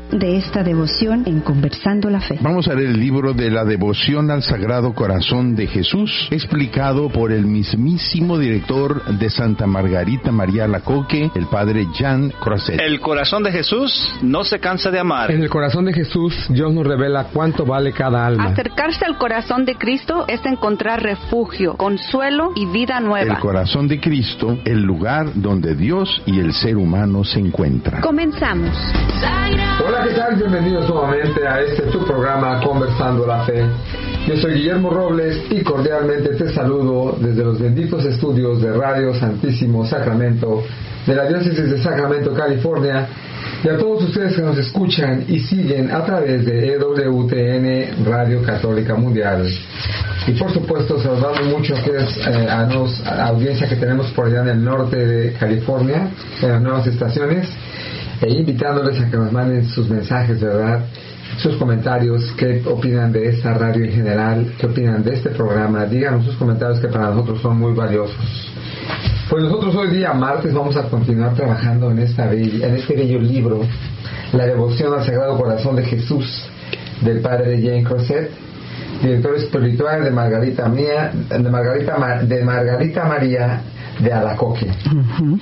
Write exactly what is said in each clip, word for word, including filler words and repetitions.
de esta devoción en Conversando la Fe. Vamos a leer el libro de la devoción al Sagrado Corazón de Jesús, explicado por el mismísimo director de Santa Margarita María Alacoque, el padre Jean Crozet. El corazón de Jesús no se cansa de amar. En el corazón de Jesús, Dios nos revela cuánto vale cada alma. Acercarse al corazón de Cristo es encontrar refugio, consuelo y vida nueva. El corazón de Cristo, el lugar donde Dios y el ser humano se encuentran. Comenzamos. Hola, ¿qué tal? Bienvenidos nuevamente a este tu programa Conversando la Fe. Yo soy Guillermo Robles y cordialmente te saludo desde los benditos estudios de Radio Santísimo Sacramento de la Diócesis de Sacramento, California, y a todos ustedes que nos escuchan y siguen a través de E W T N Radio Católica Mundial. Y por supuesto saludando mucho a ustedes, eh, a, nos, a la audiencia que tenemos por allá en el norte de California, en las nuevas estaciones, e invitándoles a que nos manden sus mensajes, ¿verdad?, sus comentarios, qué opinan de esta radio en general, qué opinan de este programa. Díganos sus comentarios, que para nosotros son muy valiosos. Pues nosotros hoy día martes vamos a continuar trabajando en esta bella, en este bello libro, La devoción al Sagrado Corazón de Jesús, del padre Jean Crozet, director espiritual de Margarita Mía, de Margarita de Margarita María de Alacoque. Uh-huh.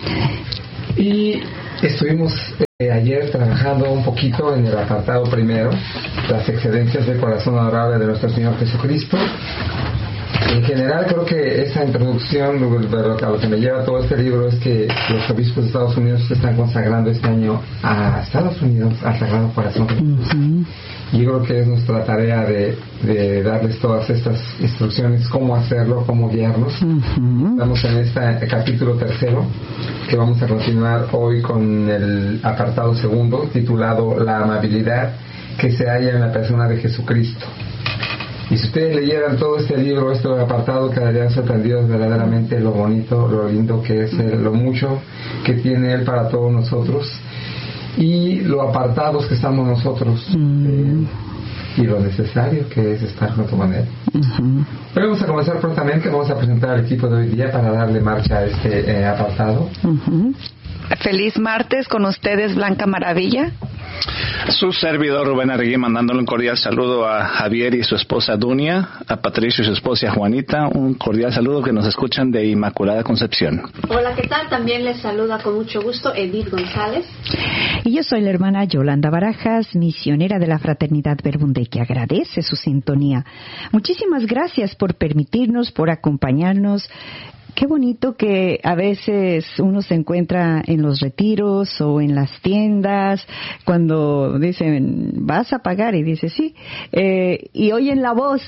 Y estuvimos eh, ayer trabajando un poquito en el apartado primero, las excedencias del corazón adorable de nuestro Señor Jesucristo. En general creo que esa introducción, lo, lo, lo que me lleva a todo este libro es que los obispos de Estados Unidos se están consagrando este año a Estados Unidos, al Sagrado Corazón. Uh-huh. Y yo creo que es nuestra tarea de, de darles todas estas instrucciones, cómo hacerlo, cómo guiarnos. Uh-huh. Estamos en este capítulo tercero, que vamos a continuar hoy con el apartado segundo, titulado La amabilidad que se halla en la persona de Jesucristo. Y si ustedes leyeran todo este libro, este apartado, quedarían sorprendidos verdaderamente lo bonito, lo lindo que es Él, lo mucho que tiene Él para todos nosotros, y lo apartados que estamos nosotros, mm. eh, y lo necesario que es estar junto con Él. Uh-huh. Pero vamos a comenzar prontamente. Vamos a presentar al equipo de hoy día para darle marcha a este eh, apartado. Uh-huh. Feliz martes con ustedes, Blanca Maravilla. Su servidor Rubén Arregui, mandándole un cordial saludo a Javier y su esposa Dunia, a Patricio y su esposa Juanita, un cordial saludo que nos escuchan de Inmaculada Concepción. Hola, ¿qué tal? También les saluda con mucho gusto Edith González. Y yo soy la hermana Yolanda Barajas, misionera de la Fraternidad Verbum, que agradece su sintonía. Muchísimas gracias por permitirnos, por acompañarnos. Qué bonito que a veces uno se encuentra en los retiros o en las tiendas cuando dicen, vas a pagar, y dice, sí, eh, y oyen la voz,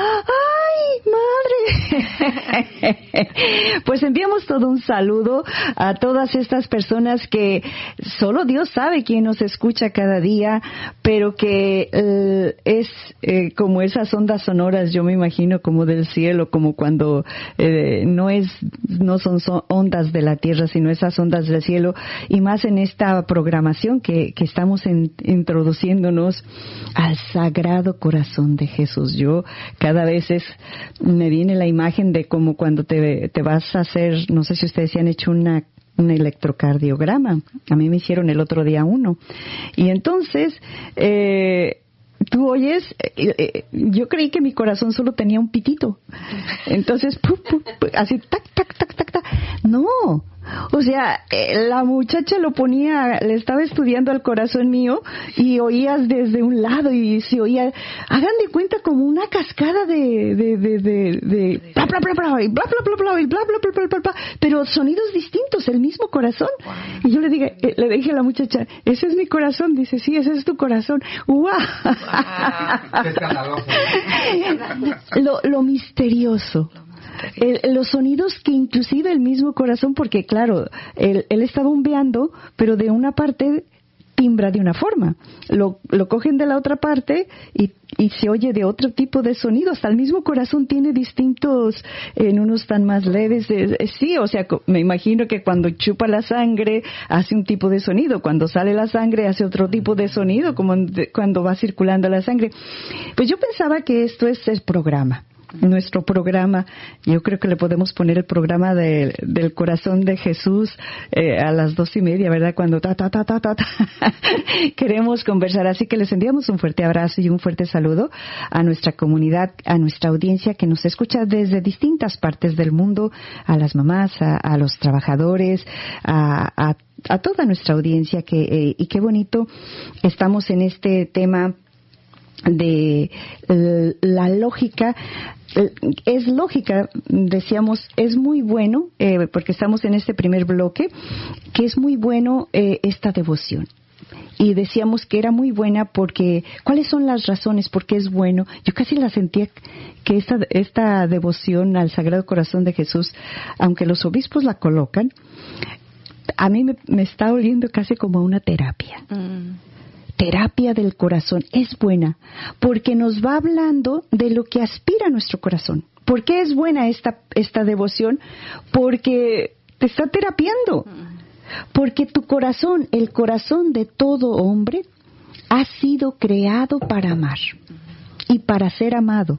¡ay, madre! Pues enviamos todo un saludo a todas estas personas que solo Dios sabe quién nos escucha cada día, pero que eh, es eh, como esas ondas sonoras, yo me imagino, como del cielo, como cuando eh, no es no son, son ondas de la tierra, sino esas ondas del cielo, y más en esta programación que, que estamos en, introduciéndonos al Sagrado Corazón de Jesús. Yo cada vez es, me viene la imagen de como cuando te, te vas a hacer, no sé si ustedes se han hecho una un electrocardiograma. A mí me hicieron el otro día uno. Y entonces, eh, tú oyes, eh, eh, yo creí que mi corazón solo tenía un pitito. Entonces, pu, pu, pu, así, tac, tac, tac, tac, tac. No, o sea, eh, la muchacha lo ponía, le estaba estudiando al corazón mío y oías desde un lado y se oía, hagan de cuenta como una cascada de, de, de, de, de bla, bla, bla, bla, y bla, bla, bla, bla, y bla, bla, bla, bla, bla, bla, pero sonidos distintos, el mismo corazón. Y yo le dije, eh, le dije a la muchacha, ese es mi corazón. Dice, sí, ese es tu corazón. ¡Guau! lo, lo misterioso. El, los sonidos que inclusive el mismo corazón, porque claro, él, él está bombeando, pero de una parte timbra de una forma, lo, lo cogen de la otra parte y, y se oye de otro tipo de sonido. Hasta el mismo corazón tiene distintos, en unos están más leves, eh, eh, sí, o sea, me imagino que cuando chupa la sangre hace un tipo de sonido, cuando sale la sangre hace otro tipo de sonido, como de, cuando va circulando la sangre. Pues yo pensaba que esto es el programa. nuestro programa. Yo creo que le podemos poner el programa de, del corazón de Jesús eh, a las dos y media, ¿verdad? Cuando ta, ta, ta, ta, ta, ta. queremos conversar. Así que les enviamos un fuerte abrazo y un fuerte saludo a nuestra comunidad, a nuestra audiencia que nos escucha desde distintas partes del mundo, a las mamás, a, a los trabajadores, a, a, a toda nuestra audiencia. Que eh, y qué bonito estamos en este tema de eh, la lógica. Es lógica, decíamos, es muy bueno, eh, porque estamos en este primer bloque, que es muy bueno eh, esta devoción. Y decíamos que era muy buena porque, ¿cuáles son las razones por qué es bueno? Yo casi la sentía que esta, esta devoción al Sagrado Corazón de Jesús, aunque los obispos la colocan, a mí me, me está oliendo casi como una terapia. Mm. Terapia del corazón. Es buena porque nos va hablando de lo que aspira nuestro corazón. ¿Por qué es buena esta, esta devoción? Porque te está terapiando. Porque tu corazón, el corazón de todo hombre, ha sido creado para amar y para ser amado.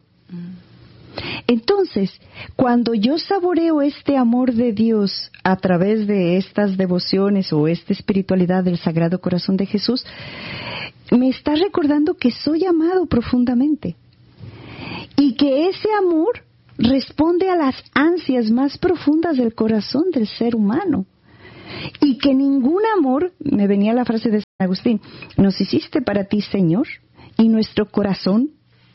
Entonces, cuando yo saboreo este amor de Dios a través de estas devociones o esta espiritualidad del Sagrado Corazón de Jesús, me está recordando que soy amado profundamente y que ese amor responde a las ansias más profundas del corazón del ser humano y que ningún amor, me venía la frase de San Agustín, nos hiciste para ti, Señor, y nuestro corazón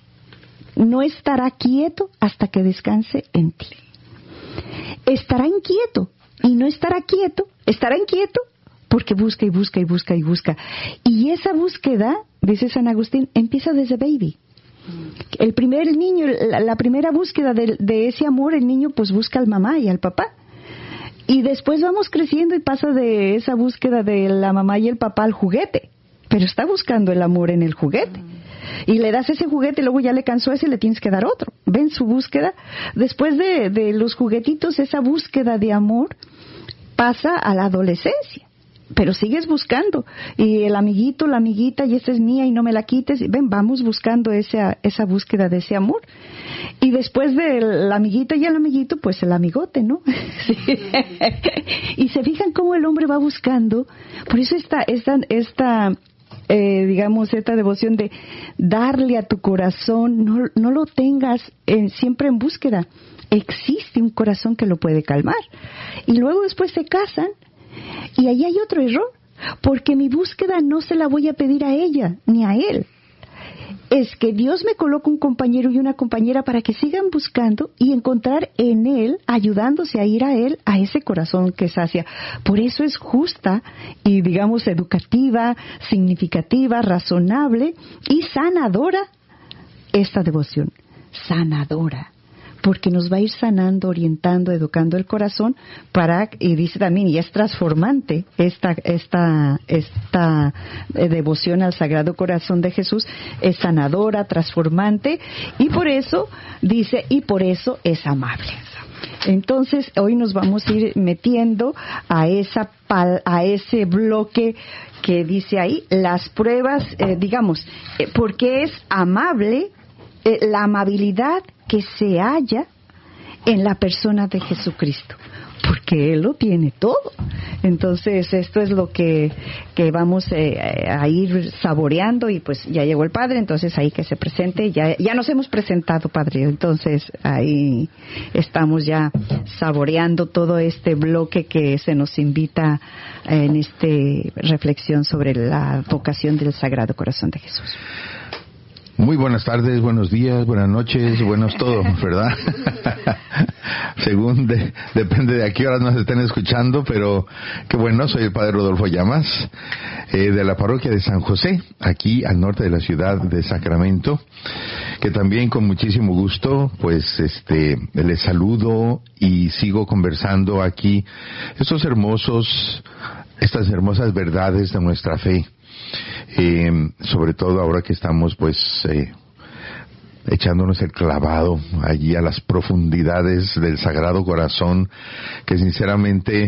no estará quieto hasta que descanse en ti. Estará inquieto y no estará quieto, estará inquieto porque busca y busca y busca y busca. Y esa búsqueda, dice San Agustín, empieza desde baby. El primer niño, la, la primera búsqueda de, de ese amor, el niño pues busca al mamá y al papá. Y después vamos creciendo y pasa de esa búsqueda de la mamá y el papá al juguete. Pero está buscando el amor en el juguete. Y le das ese juguete y luego ya le cansó ese y le tienes que dar otro. ¿Ven su búsqueda? Después de, de los juguetitos, esa búsqueda de amor pasa a la adolescencia. Pero sigues buscando. Y el amiguito, la amiguita, y esta es mía y no me la quites. Ven, vamos buscando esa, esa búsqueda de ese amor. Y después del amiguito y el amiguito, pues el amigote, ¿no? Sí. Y se fijan cómo el hombre va buscando. Por eso esta, esta, esta eh, digamos, esta devoción de darle a tu corazón, no, no lo tengas en, siempre en búsqueda. Existe un corazón que lo puede calmar. Y luego después se casan. Y ahí hay otro error, porque mi búsqueda no se la voy a pedir a ella, ni a él. Es que Dios me coloca un compañero y una compañera para que sigan buscando y encontrar en él, ayudándose a ir a él, a ese corazón que sacia. Por eso es justa y, digamos, educativa, significativa, razonable y sanadora esta devoción. Sanadora. Porque nos va a ir sanando, orientando, educando el corazón para, y dice también, y es transformante esta, esta, esta devoción al Sagrado Corazón de Jesús, es sanadora, transformante, y por eso, dice, y por eso es amable. Entonces, hoy nos vamos a ir metiendo a esa, a ese bloque que dice ahí, las pruebas, eh, digamos, eh, porque es amable, eh, la amabilidad que se halla en la persona de Jesucristo, porque Él lo tiene todo. Entonces, esto es lo que, que vamos eh, a ir saboreando, y pues ya llegó el Padre, entonces ahí que se presente, ya, ya nos hemos presentado, Padre, entonces ahí estamos ya saboreando todo este bloque que se nos invita en esta reflexión sobre la vocación del Sagrado Corazón de Jesús. Muy buenas tardes, buenos días, buenas noches, buenos todo, ¿verdad? Según de, depende de a qué horas nos estén escuchando, pero qué bueno, soy el Padre Rodolfo Llamas, eh, de la parroquia de San José, aquí al norte de la ciudad de Sacramento, que también con muchísimo gusto, pues, este, les saludo y sigo conversando aquí estos hermosos, estas hermosas verdades de nuestra fe. Eh, sobre todo ahora que estamos pues eh, echándonos el clavado allí a las profundidades del Sagrado Corazón, que sinceramente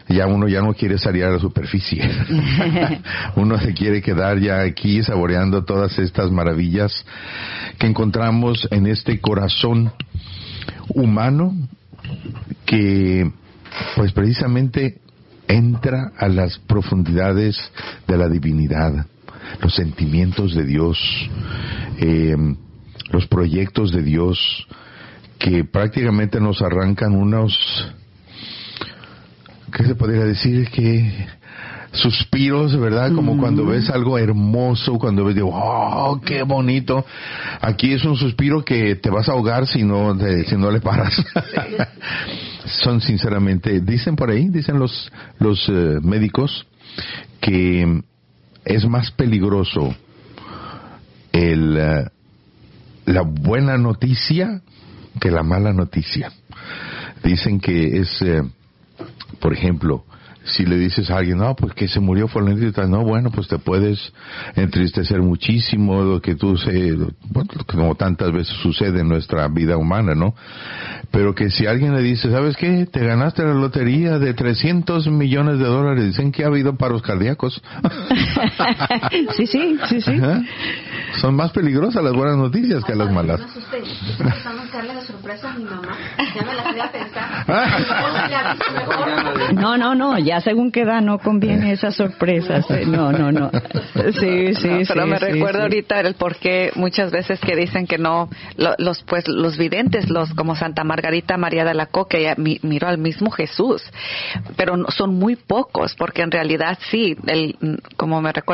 ya uno ya no quiere salir a la superficie. Uno se quiere quedar ya aquí saboreando todas estas maravillas que encontramos en este corazón humano que pues precisamente entra a las profundidades de la divinidad, los sentimientos de Dios, eh, los proyectos de Dios, que prácticamente nos arrancan unos, ¿qué se podría decir? Que suspiros, ¿verdad? Como mm. cuando ves algo hermoso, cuando ves, digo, ¡oh, qué bonito! Aquí es un suspiro que te vas a ahogar si no, te, si no le paras. Son sinceramente, dicen por ahí, dicen los, los uh, médicos, que es más peligroso el, uh, la buena noticia que la mala noticia. Dicen que es, eh, por ejemplo, si le dices a alguien, no, pues que se murió fulanito, no, bueno, pues te puedes entristecer muchísimo, lo que tú sé, bueno, como tantas veces sucede en nuestra vida humana, ¿no? Pero que si alguien le dice, ¿sabes qué? Te ganaste la lotería de trescientos millones de dólares, dicen que ha habido paros cardíacos. Sí, sí, sí, sí. Ajá. Son más peligrosas las buenas noticias que las malas. No asusté. Estoy empezando a darle la sorpresa a mi mamá. Ya me la voy a pensar. No, no, no, ya según qué edad no conviene esas sorpresas. No, no, no. Sí, sí, no, pero sí, me sí, recuerdo sí. ahorita el por qué muchas veces que dicen que no, lo, los pues los videntes, los como Santa Margarita María de Alacoque, ella mi, miró al mismo Jesús, pero no, son muy pocos, porque en realidad sí, el, como me recuerdo